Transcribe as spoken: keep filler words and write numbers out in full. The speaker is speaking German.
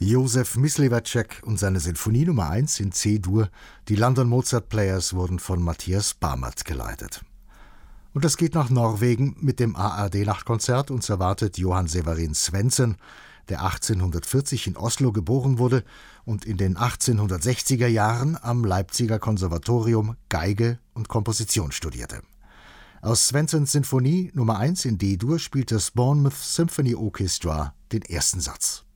Josef Myslivacek und seine Sinfonie Nummer eins in C-Dur, die London Mozart Players, wurden von Matthias Bamert geleitet. Und es geht nach Norwegen mit dem A R D-Nachtkonzert. Uns erwartet Johann Severin Svendsen, der achtzehnhundertvierzig in Oslo geboren wurde und in den achtzehnhundertsechziger Jahren am Leipziger Konservatorium Geige und Komposition studierte. Aus Svendsens Sinfonie Nummer eins in D-Dur spielt das Bournemouth Symphony Orchestra den ersten Satz.